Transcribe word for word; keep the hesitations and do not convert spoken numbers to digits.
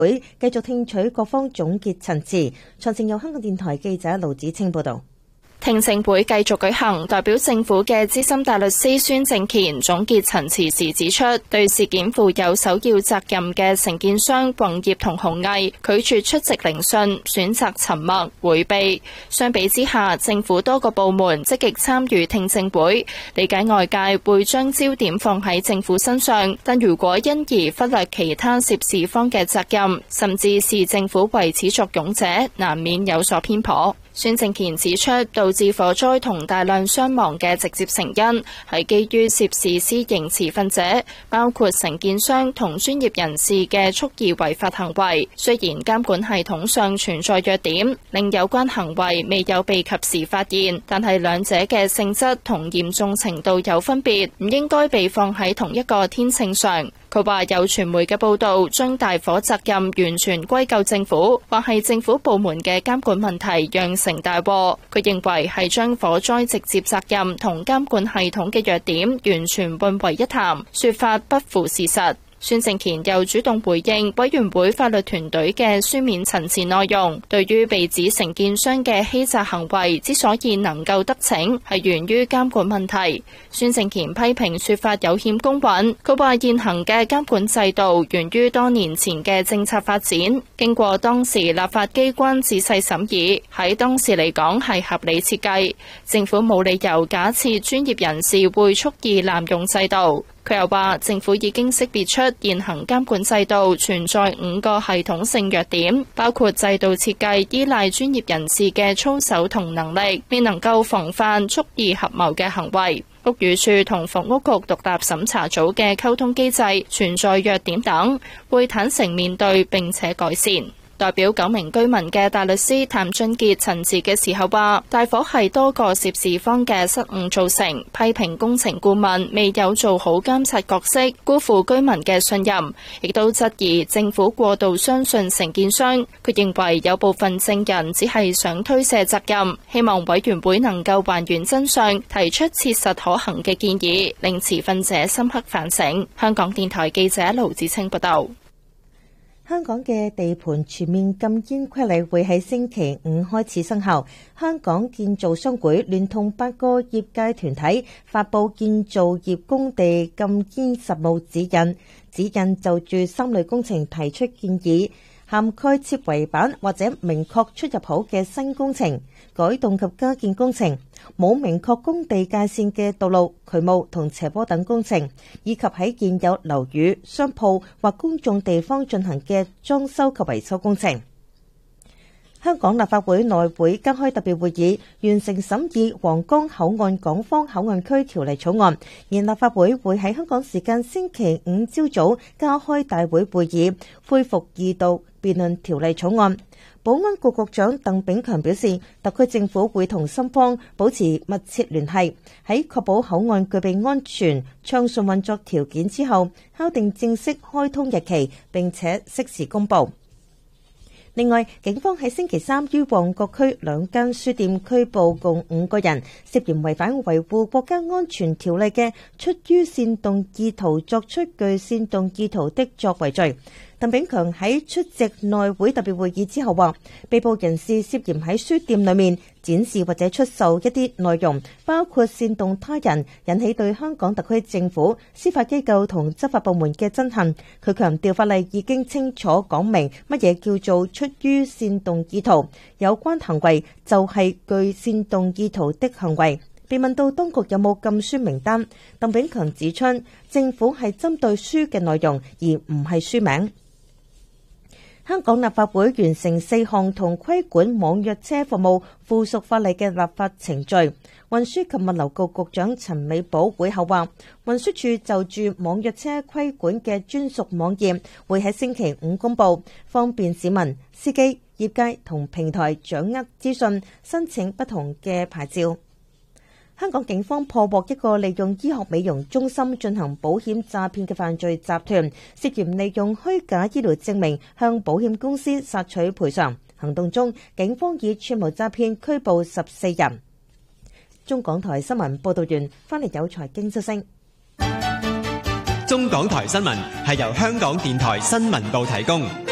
會繼續聽取各方總結陳詞。詳情由香港電台記者盧子清報道。 聽證會繼續舉行，代表政府嘅資深大律師孫正乾總結陳詞時指出，對事件負有首要責任嘅承建商宏業同鴻毅拒絕出席聆訊，選擇沉默迴避。相比之下，政府多個部門積極參與聽證會，理解外界會將焦點放喺政府身上，但如果因而忽略其他涉事方嘅責任，甚至視政府為始作俑者，難免有所偏頗。孫正乾指出，導致火災同大量傷亡嘅直接成因係基於涉事私營持份者，包括承建商同專業人士嘅蓄意違法行為。雖然監管系統上存在弱點，令有關行為未有被及時發現，但係兩者嘅性質同嚴重程度有分別，唔應該被放喺同一個天秤上。佢話有傳媒嘅報道將大火責任完全歸咎政府，或係政府部門嘅監管問題釀成大禍。佢認為係將火災直接責任同監管系統嘅弱點完全混為一談，說法不符事實。孫正乾又主動回應委員會法律團隊嘅書面陳詞內容，對於被指承建商嘅欺詐行為之所以能夠得逞，係源於監管問題。孫正乾批評說法有欠公允，佢話現行嘅監管制度源於多年前嘅政策發展，經過當時立法機關仔細審議，喺當時嚟講係合理設計，政府冇理由假設專業人士會蓄意濫用制度。佢又話，政府已經識別出現行監管制度存在五個系統性弱點，包括制度設計依賴專業人士嘅操守同能力，未能夠防範蓄意合謀嘅行為。屋宇署同房屋局獨立審查組嘅溝通機制存在弱點等，會坦誠面對並且改善。代表九名居民嘅大律師譚俊傑陳詞嘅時候話，大火係多個涉事方嘅失誤造成，批評工程顧問未有做好監察角色，辜負居民嘅信任，亦都質疑政府過度相信承建商。佢認為有部分證人只係想推卸責任，希望委員會能夠還原真相，提出切實可行嘅建議，令持份者深刻反省。香港電台記者盧子清報道。 香港嘅地盤全面禁煙規例會喺星期五開始生效。香港建造商會聯同八個業界團體發布建造業工地禁煙實務指引，指引就住三類工程提出建議，涵蓋設圍板或者明確出入口嘅新工程、改動及加建工程、冇明確工地界線嘅道路、渠務同斜坡等工程，以及喺現有樓宇、商鋪或公眾地方進行嘅裝修及維修工程。香港立法會內會加開特別會議，完成審議皇崗口岸港方口岸區條例草案，而立法會會喺香港時間星期五朝早加開大會會議，恢復二度辯論條例草案。保安局局長鄧炳強表示，特區政府會同深方保持密切聯繫，喺確保口岸具備安全暢順運作條件之後，敲定正式開通日期，並且適時公佈。另外，警方喺星期三於旺角區兩間書店拘捕共五個人，涉嫌違反維護國家安全條例嘅出於煽動意圖作出具煽動意圖的作為罪。鄧炳強喺出席內會特別會議之後話，被捕人士涉嫌喺書店裏面展示或者出售一啲內容，包括煽動他人引起對香港特區政府、司法機構同執法部門嘅憎恨。佢強調法例已經清楚講明乜嘢叫做出於煽動意圖，有關行為就係具煽動意圖的行為。被問到當局有冇禁書名單，鄧炳強指出，政府係針對書嘅內容，而唔係書名。香港立法會完成四項同規管網約車服務附屬法例嘅立法程序。運輸及物流局局長陳美寶會後話，運輸署就住網約車規管嘅專屬網頁會喺星期五公佈，方便市民、司機、業界同平台掌握資訊，申請不同嘅牌照。香港警方破獲一個利用醫學美容中心進行保險詐騙嘅犯罪集團，涉嫌利用虛假醫療證明向保險公司索取賠償。行動中，警方以串謀詐騙拘捕十四人。中港台新聞報道完，翻嚟有財經消息。 中港台新聞係由香港電台新聞部提供。